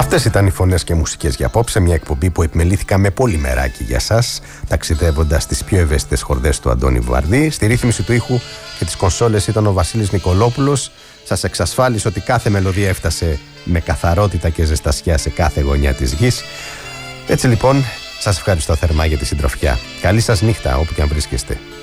Αυτές ήταν οι φωνές και μουσικές για απόψε, μια εκπομπή που επιμελήθηκα με πολύ μεράκι για σας, ταξιδεύοντας στις πιο ευαίσθητες χορδές του Αντώνη Βουαρδί. Στη ρύθμιση του ήχου και τις κονσόλες ήταν ο Βασίλης Νικολόπουλος. Σας εξασφάλισε ότι κάθε μελωδία έφτασε με καθαρότητα και ζεστασιά σε κάθε γωνιά της γης. Έτσι λοιπόν, σας ευχαριστώ θερμά για τη συντροφιά. Καλή σας νύχτα όπου και αν βρίσκεστε.